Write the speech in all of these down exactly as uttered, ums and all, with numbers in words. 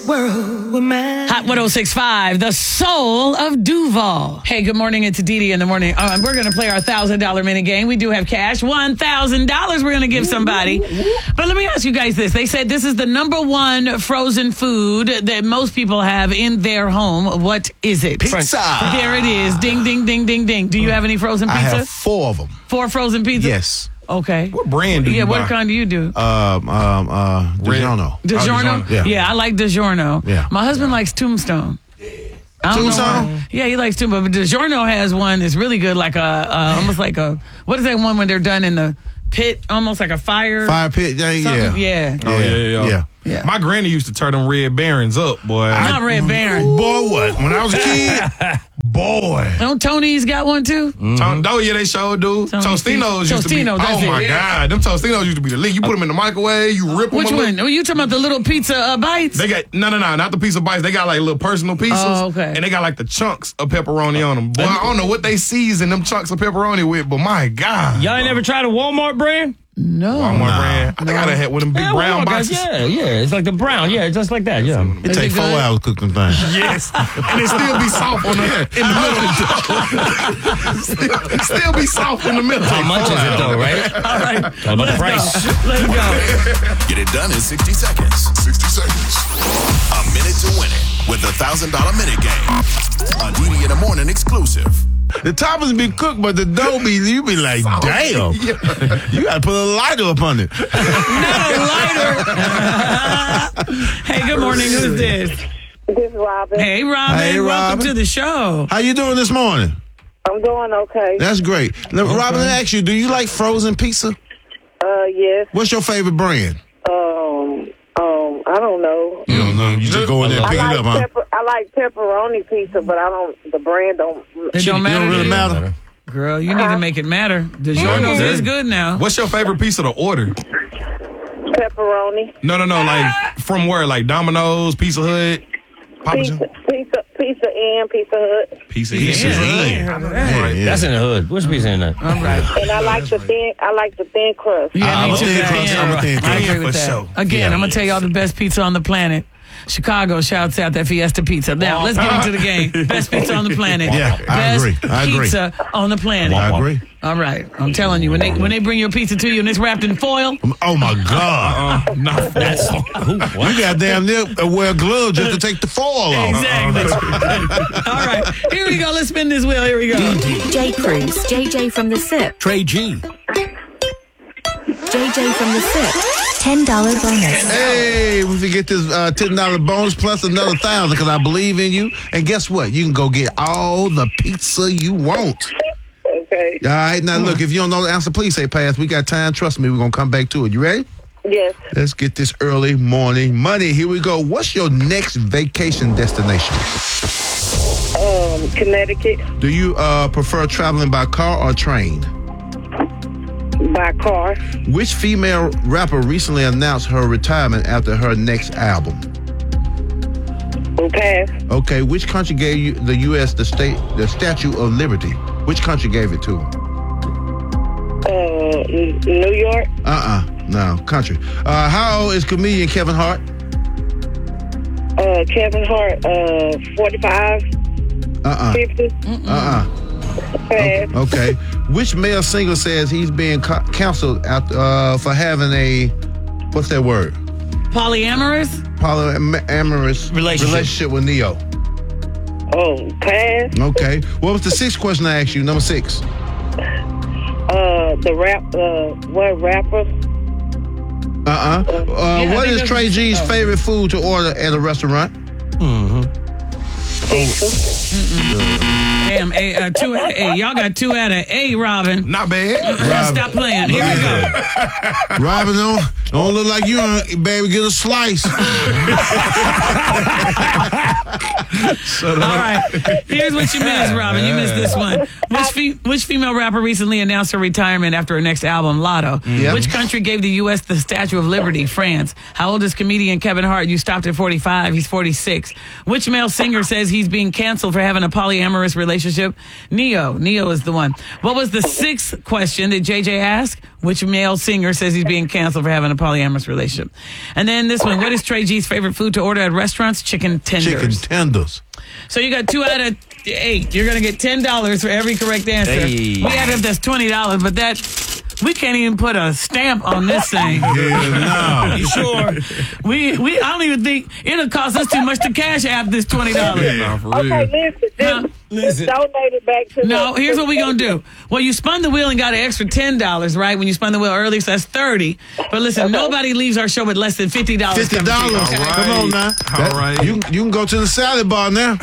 world with mine. Hot one oh six point five, the soul of Duval. Hey, good morning. It's Dee Dee in the morning. Uh, we're going to play our one thousand dollars minute game. We do have cash. one thousand dollars we're going to give somebody. But let me ask you guys this. They said this is the number one frozen food that most people have in their home. What is it? Pizza. There it is. Ding, ding, ding, ding, ding. Do you have any frozen pizza? I have four of them. Four frozen pizzas? Yes. Okay. What brand do yeah, you what buy? kind do you do? Um, um, uh, DiGiorno. DiGiorno? Yeah. yeah, I like DiGiorno. Yeah. My husband likes Tombstone. I don't Tombstone? know why. Yeah, he likes Tombstone. But DiGiorno has one that's really good, like a, uh, almost like a, what is that one when they're done in the pit, almost like a fire? Fire pit. Yeah, yeah. Something? Yeah. Oh, yeah, yeah, yeah. yeah. Yeah. My granny used to turn them Red Barons up, boy. Not Red Baron. Boy, what? When I was a kid, boy. Don't Tony's got one too? Mm-hmm. Oh, yeah, they sure do. Tony- Tostinos used to be. Tostinos, that's Oh, my it. God. Them Tostinos used to be the lead. You put them in the microwave, you rip them. Which a little- one? Oh, you talking about the little pizza uh, bites? They got, no, no, no, not the pizza bites. They got like little personal pieces. Oh, okay. And they got like the chunks of pepperoni on them. Boy, I don't know what they season them chunks of pepperoni with, but my God. Y'all ain't never tried a Walmart brand? No. Walmart brand. I think I done had one of them big Yeah, brown Walmart guys, boxes. yeah, yeah. It's like the brown. Yeah, just like that. Yeah. It Is take it four good? hours to cook them things. Yes. And it still be soft on the, in the middle. still, still be soft in the middle. How much is it though, right? All right. All about the price. Let's go. Get it done in sixty seconds. sixty seconds. A minute to win it with the one thousand dollars minute game. A Dee Dee in the morning exclusive. The toppers be cooked, but the dough be, you be like, damn. You got to put a lighter up on it. Not a lighter. Hey, good morning. Who's this? This is Robin. Hey, Robin. Hey, Welcome Robin. to the show. How you doing this morning? I'm doing okay. That's great. Now, Robin, let me ask you, do you like frozen pizza? Uh, yes. What's your favorite brand? Um, um, I don't know. You don't know. You just go in there and I pick like it up, huh? pepper. I like pepperoni pizza, but I don't. The brand don't. It don't It matter. don't to really you? matter. Girl, you need to make it matter. DiGiorno's is good now. What's your favorite pizza to order? Pepperoni. No, no, no. Like, from where? Like Domino's, Pizza Hut, Papa Pizza, John's? pizza, pizza, and Pizza Hut. Pizza. Pizza Yeah. Inn. Yeah, yeah. That's in the hood. What's pizza in that? All right. And I like the thin. I like the thin crust. Yeah, I'm me a too. thin Yeah, crust. yeah. I'm a thin I crust. agree with For that. sure. Again, Yeah. I'm going to tell y'all the best pizza on the planet. Chicago shouts out that Fiesta Pizza. Now, let's get into the game. Best pizza on the planet. Yeah, I Best agree. I agree. pizza on the planet. I agree. All right. I'm telling you, when they when they bring your pizza to you and it's wrapped in foil, Oh, my God. Uh, no. That's who, what? You got damn near wear gloves just to take the foil off. exactly. All right. Here we go. Let's spin this wheel. Here we go. J. Cruz, J J from the S I P. Trey G. J J from the S I P. ten dollars bonus. Hey, we can get this uh, ten dollars bonus plus another one thousand because I believe in you. And guess what? You can go get all the pizza you want. Okay. All right, now look, if you don't know the answer, please say pass. We got time. Trust me, we're going to come back to it. You ready? Yes. Let's get this early morning money. Here we go. What's your next vacation destination? Um, Connecticut Do you uh, prefer traveling by car or train? by car. Which female rapper recently announced her retirement after her next album? Pass. Okay, which country gave you the U S the state the Statue of Liberty? Which country gave it to? Uh, N- New York. Uh-uh, no, country. Uh, how old is comedian Kevin Hart? Uh, Kevin Hart. Uh, forty-five, Uh-uh, fifty. uh-uh. Pass. Okay, which male singer says he's being co- counseled after, uh, for having a, what's that word? Polyamorous? Polyamorous Relationship. relationship with Neo. Oh, pass. Okay, what was the sixth question I asked you? Number six. Uh, the rap. Uh, what rapper? Uh-uh. Uh, Yeah, I what think is that's- Trey G's oh. favorite food to order at a restaurant? Pizza. Damn, a, uh, two out of A. Y'all got two out of A, Robin. Not bad. Robin. Stop playing. Here we go. Robin, don't, don't look like you, uh, baby. Get a slice. All right. Here's what you missed, Robin. You missed this one. Which fe- which female rapper recently announced her retirement after her next album, Lotto? Yep. Which country gave the U S the Statue of Liberty? France. How old is comedian Kevin Hart? You stopped at forty-five. He's forty-six. Which male singer says he's being canceled for having a polyamorous relationship? Neo. Neo is the one. What was the sixth question that J J asked? Which male singer says he's being canceled for having a a polyamorous relationship. And then this one, what is Trey G's favorite food to order at restaurants? Chicken tenders. Chicken tenders. So you got two out of eight. You're going to get ten dollars for every correct answer. Hey. We added up that's twenty dollars, but that, we can't even put a stamp on this thing. Yeah, no. You sure? We, we, I don't even think it'll cost us too much to cash app this twenty dollars. Yeah, for real. Okay, listen. Just, Huh? Listen. just donate it back to No, the, here's what we gonna do. Well, you spun the wheel and got an extra ten dollars, right? When you spun the wheel early, so that's thirty. But listen, nobody leaves our show with less than fifty dollars. Fifty dollars. All right. Come on now. All That- right. You, you can go to the salad bar now.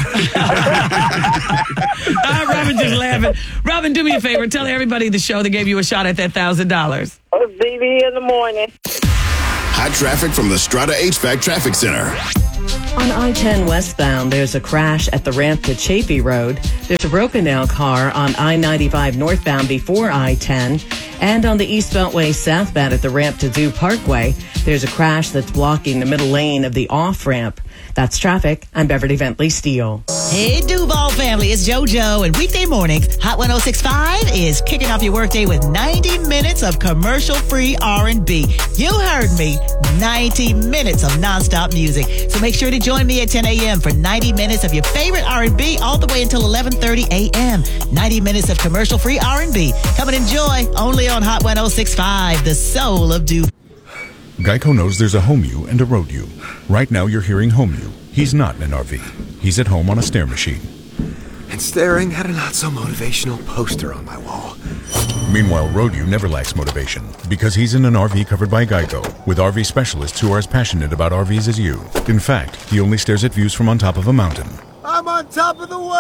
Ah, Robin just laughing. Robin, do me a favor. Tell everybody the show that gave you a shot at that thousand dollars. It's D V in the morning. Hot traffic from the Strata H V A C Traffic Center. On I ten westbound, there's a crash at the ramp to Chafee Road. There's a broken down car on I ninety-five northbound before I ten. And on the East Beltway southbound at the ramp to Zoo Parkway, there's a crash that's blocking the middle lane of the off-ramp. That's traffic. I'm Beverly Bentley Steele. Hey, Duval family, it's JoJo, and weekday mornings, Hot one oh six point five is kicking off your workday with ninety minutes of commercial-free R and B. You heard me, ninety minutes of nonstop music. So make sure to join me at ten a.m. for ninety minutes of your favorite R and B all the way until eleven thirty a.m. ninety minutes of commercial-free R and B. Come and enjoy only on Hot one oh six point five, the soul of Duval. Geico knows there's a home you and a road you. Right now you're hearing home you. He's not in an R V. He's at home on a stair machine. And staring at a not-so-motivational poster on my wall. Meanwhile, road you never lacks motivation because he's in an R V covered by Geico with R V specialists who are as passionate about R Vs as you. In fact, he only stares at views from on top of a mountain. I'm on top of the world!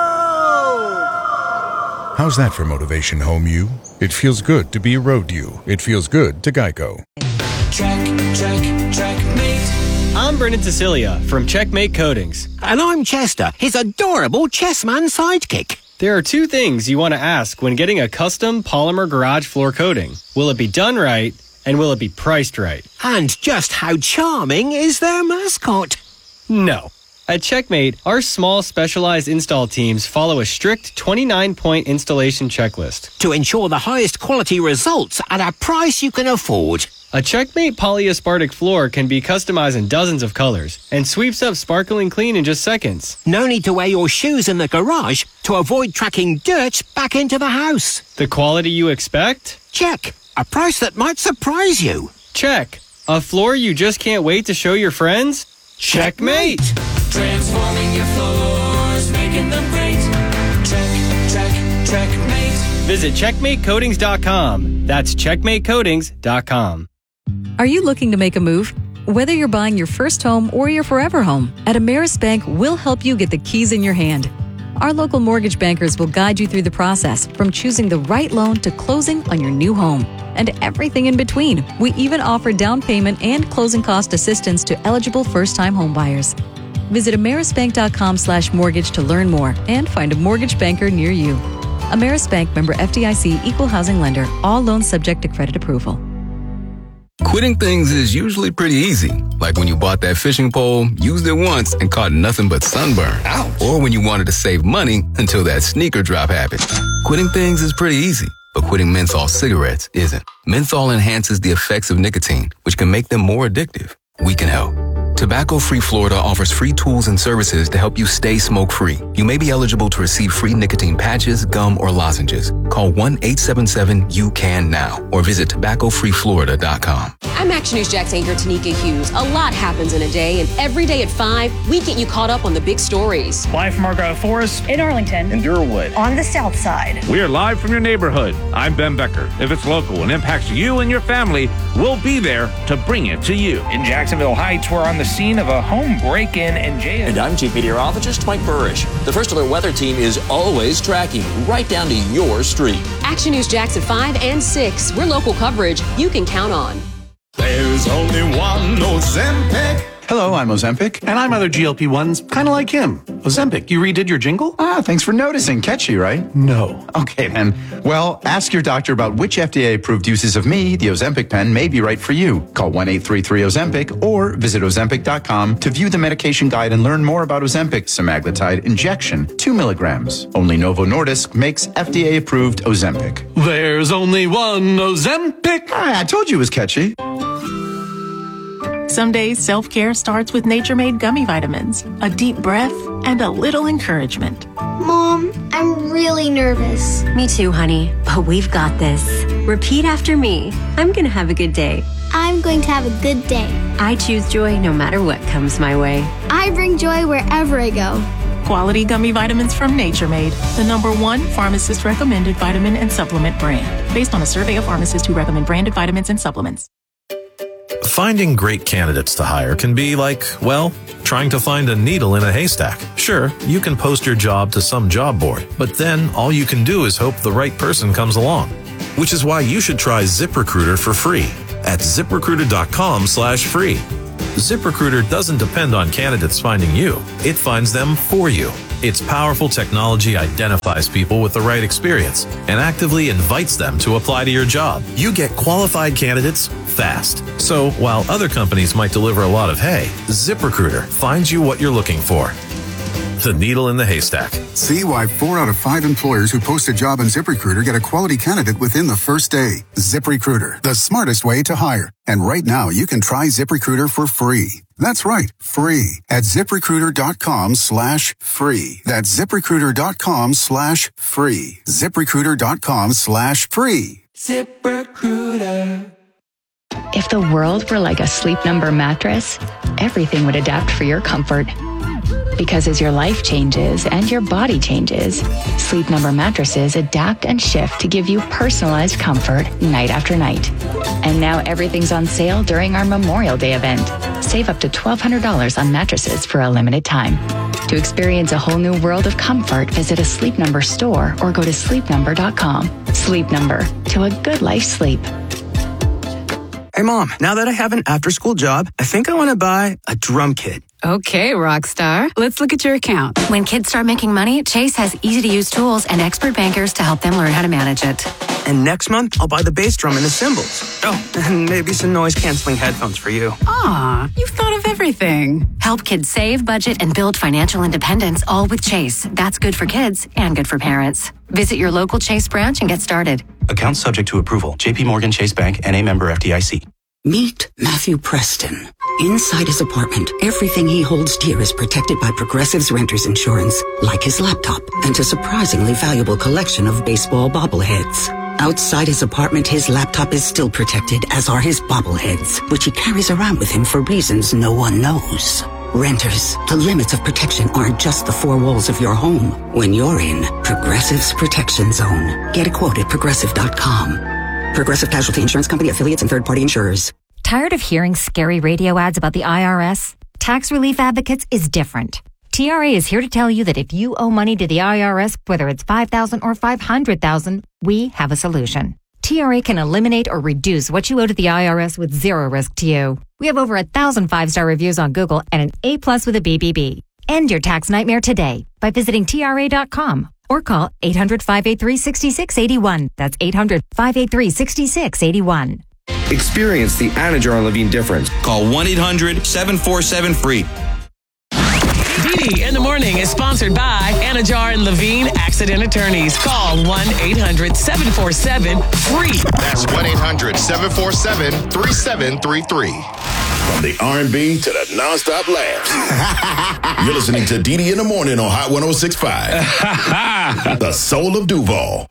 How's that for motivation, home you? It feels good to be a road you. It feels good to Geico. Check, check, checkmate. I'm Brendan Cecilia from Checkmate Coatings. And I'm Chester, his adorable chessman sidekick. There are two things you want to ask when getting a custom polymer garage floor coating. Will it be done right, and will it be priced right? And just how charming is their mascot? No. At Checkmate, our small specialized install teams follow a strict twenty-nine point installation checklist to ensure the highest quality results at a price you can afford. A Checkmate polyaspartic floor can be customized in dozens of colors and sweeps up sparkling clean in just seconds. No need to wear your shoes in the garage to avoid tracking dirt back into the house. The quality you expect? Check. A price that might surprise you. Check. A floor you just can't wait to show your friends? Checkmate! Transforming your floors, making them great. Check, check, checkmate. Visit checkmate coatings dot com. That's checkmate coatings dot com. Are you looking to make a move? Whether you're buying your first home or your forever home, at Ameris Bank, we'll help you get the keys in your hand. Our local mortgage bankers will guide you through the process, from choosing the right loan to closing on your new home, and everything in between. We even offer down payment and closing cost assistance to eligible first-time home buyers. Visit amerisbank.com slash mortgage to learn more and find a mortgage banker near you. Ameris Bank, member F D I C, equal housing lender. All loans subject to credit approval. Quitting things is usually pretty easy. Like when you bought that fishing pole, used it once, and caught nothing but sunburn. Ouch. Or when you wanted to save money until that sneaker drop happened. Quitting things is pretty easy. But quitting menthol cigarettes isn't. Menthol enhances the effects of nicotine, which can make them more addictive. We can help. Tobacco-Free Florida offers free tools and services to help you stay smoke-free. You may be eligible to receive free nicotine patches, gum, or lozenges. Call one eight seven seven, U C A N now or visit tobacco free florida dot com. I'm Action News Jax anchor Tanika Hughes. A lot happens in a day, and every day at five, we get you caught up on the big stories. Live from Argyle Forest, in Arlington, in Durwood, on the south side. We are live from your neighborhood. I'm Ben Becker. If it's local and impacts you and your family, we'll be there to bring it to you. In Jacksonville Heights, we're on the scene of a home break-in and jail. And I'm Chief Meteorologist Mike Burrish. The First Alert Weather Team is always tracking right down to your street. Action News Jax at five and six. We're local coverage you can count on. There's only one Ozempic. Hello, I'm Ozempic, and I'm other G L P ones, kind of like him. Ozempic, you redid your jingle? Ah, thanks for noticing. Catchy, right? No. Okay, then. Well, ask your doctor about which F D A-approved uses of me, the Ozempic pen, may be right for you. Call one eight three three Ozempic or visit ozempic dot com to view the medication guide and learn more about Ozempic semaglutide injection, two milligrams. Only Novo Nordisk makes F D A-approved Ozempic. There's only one Ozempic. Ah, I told you it was catchy. Some days self-care starts with Nature Made gummy vitamins, a deep breath, and a little encouragement. Mom, I'm really nervous. Me too, honey, but we've got this. Repeat after me. I'm gonna have a good day. I'm going to have a good day. I choose joy no matter what comes my way. I bring joy wherever I go. Quality gummy vitamins from Nature Made, the number one pharmacist recommended vitamin and supplement brand, based on a survey of pharmacists who recommend branded vitamins and supplements. Finding great candidates to hire can be like, well, trying to find a needle in a haystack. Sure, you can post your job to some job board, but then all you can do is hope the right person comes along. Which is why you should try ZipRecruiter for free at ZipRecruiter.com slash free. ZipRecruiter doesn't depend on candidates finding you. It finds them for you. Its powerful technology identifies people with the right experience and actively invites them to apply to your job. You get qualified candidates fast. So while other companies might deliver a lot of hay, ZipRecruiter finds you what you're looking for. The needle in the haystack. See why four out of five employers who post a job on ZipRecruiter get a quality candidate within the first day. ZipRecruiter, the smartest way to hire. And right now, you can try ZipRecruiter for free. That's right, free at ZipRecruiter.com slash free. That's ZipRecruiter.com slash free. ZipRecruiter.com slash free. ZipRecruiter. If the world were like a Sleep Number mattress, everything would adapt for your comfort. Because as your life changes and your body changes, Sleep Number mattresses adapt and shift to give you personalized comfort night after night. And now everything's on sale during our Memorial Day event. Save up to twelve hundred dollars on mattresses for a limited time. To experience a whole new world of comfort, visit a Sleep Number store or go to sleep number dot com. Sleep Number, to a good life sleep. Hey, Mom, now that I have an after-school job, I think I want to buy a drum kit. Okay, Rockstar. Let's look at your account. When kids start making money, Chase has easy-to-use tools and expert bankers to help them learn how to manage it. And next month, I'll buy the bass drum and the cymbals. Oh, and maybe some noise-canceling headphones for you. Aw, you've thought of everything. Help kids save, budget, and build financial independence, all with Chase. That's good for kids and good for parents. Visit your local Chase branch and get started. Account subject to approval. J P Morgan Chase Bank, N A member F D I C. Meet Matthew Preston. Inside his apartment, everything he holds dear is protected by Progressive's renter's insurance, like his laptop and a surprisingly valuable collection of baseball bobbleheads. Outside his apartment, his laptop is still protected, as are his bobbleheads, which he carries around with him for reasons no one knows. Renters, the limits of protection aren't just the four walls of your home. When you're in Progressive's Protection Zone, get a quote at progressive dot com. Progressive Casualty Insurance Company, affiliates, and third-party insurers. Tired of hearing scary radio ads about the I R S? Tax Relief Advocates is different. T R A is here to tell you that if you owe money to the I R S, whether it's five thousand dollars or five hundred thousand dollars, we have a solution. T R A can eliminate or reduce what you owe to the I R S with zero risk to you. We have over a thousand five-star reviews on Google and an A plus with a B B B. End your tax nightmare today by visiting T R A dot com or call eight hundred, five eight three, six six eight one. That's eight hundred, five eight three, six six eight one. Experience the Anajar and Levine difference. Call one eight hundred, seven four seven, free. Dee in the Morning is sponsored by Anajar and Levine Accident Attorneys. Call one eight hundred, seven four seven, free. That's one eight hundred, seven four seven, three seven three three. From the R and B to the nonstop laughs. You're listening to Dee Dee in the Morning on Hot one oh six point five. The soul of Duval.